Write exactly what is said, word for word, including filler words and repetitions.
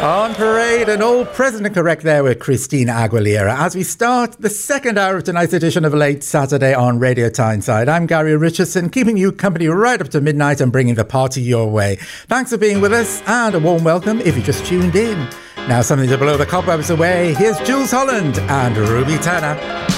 On parade, an old President Correct there with Christina Aguilera as we start the second hour of tonight's edition of Late Saturday on Radio Tyneside. I'm Gary Richardson, keeping you company right up to midnight and bringing the party your way. Thanks for being with us and a warm welcome if you just tuned in. Now something to blow the cobwebs away. Here's Jules Holland and Ruby Tanner.